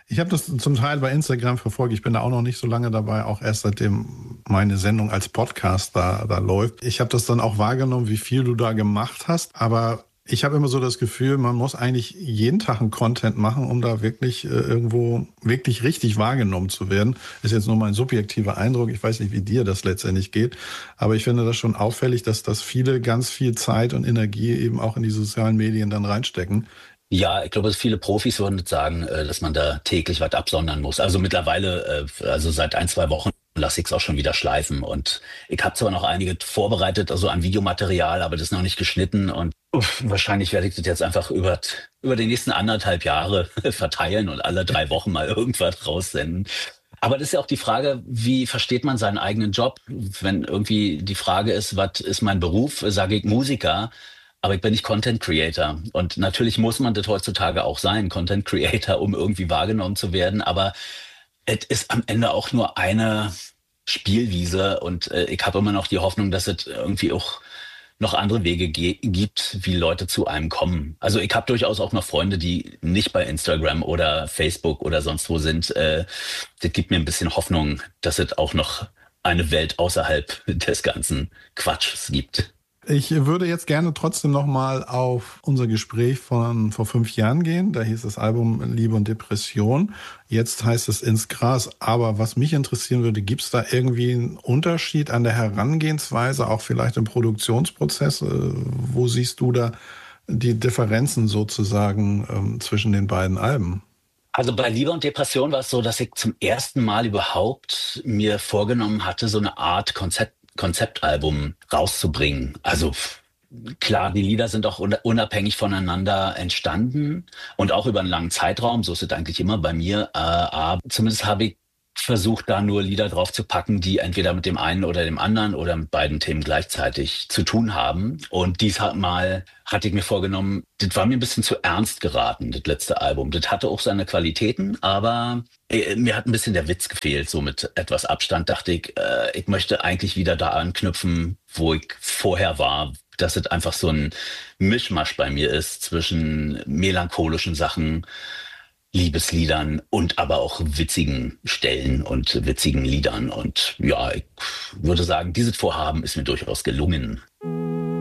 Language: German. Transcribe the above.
Ich habe das zum Teil bei Instagram verfolgt. Ich bin da auch noch nicht so lange dabei, auch erst seitdem meine Sendung als Podcast da läuft. Ich habe das dann auch wahrgenommen, wie viel du da gemacht hast. Aber ich habe immer so das Gefühl, man muss eigentlich jeden Tag einen Content machen, um da wirklich irgendwo wirklich richtig wahrgenommen zu werden. Ist jetzt nur mein subjektiver Eindruck. Ich weiß nicht, wie dir das letztendlich geht. Aber ich finde das schon auffällig, dass viele ganz viel Zeit und Energie eben auch in die sozialen Medien dann reinstecken. Ja, ich glaube, viele Profis würden sagen, dass man da täglich was absondern muss. Also mittlerweile, also seit ein, zwei Wochen lasse ich es auch schon wieder schleifen. Und ich habe zwar noch einige vorbereitet, also an Videomaterial, aber das ist noch nicht geschnitten. Und wahrscheinlich werde ich das jetzt einfach über die nächsten 1,5 Jahre verteilen und alle 3 Wochen mal irgendwas raussenden. Aber das ist ja auch die Frage, wie versteht man seinen eigenen Job? Wenn irgendwie die Frage ist, was ist mein Beruf, sage ich Musiker. Aber ich bin nicht Content Creator. Und natürlich muss man das heutzutage auch sein, Content Creator, um irgendwie wahrgenommen zu werden. Aber es ist am Ende auch nur eine Spielwiese. Und ich habe immer noch die Hoffnung, dass es irgendwie auch noch andere Wege gibt, wie Leute zu einem kommen. Also ich habe durchaus auch noch Freunde, die nicht bei Instagram oder Facebook oder sonst wo sind. Das gibt mir ein bisschen Hoffnung, dass es auch noch eine Welt außerhalb des ganzen Quatschs gibt. Ich würde jetzt gerne trotzdem nochmal auf unser Gespräch von vor 5 Jahren gehen. Da hieß das Album Liebe und Depression. Jetzt heißt es Ins Gras. Aber was mich interessieren würde, gibt es da irgendwie einen Unterschied an der Herangehensweise, auch vielleicht im Produktionsprozess? Wo siehst du da die Differenzen sozusagen zwischen den beiden Alben? Also bei Liebe und Depression war es so, dass ich zum ersten Mal überhaupt mir vorgenommen hatte, so eine Art Konzeptalbum rauszubringen. Also klar, die Lieder sind auch unabhängig voneinander entstanden und auch über einen langen Zeitraum. So ist es eigentlich immer bei mir. Aber zumindest habe ich versucht, da nur Lieder drauf zu packen, die entweder mit dem einen oder dem anderen oder mit beiden Themen gleichzeitig zu tun haben. Und diesmal hatte ich mir vorgenommen, das war mir ein bisschen zu ernst geraten, das letzte Album. Das hatte auch seine Qualitäten, aber mir hat ein bisschen der Witz gefehlt. So mit etwas Abstand dachte ich, ich möchte eigentlich wieder da anknüpfen, wo ich vorher war, dass es einfach so ein Mischmasch bei mir ist zwischen melancholischen Sachen, Liebesliedern und aber auch witzigen Stellen und witzigen Liedern. Und ja, ich würde sagen, dieses Vorhaben ist mir durchaus gelungen.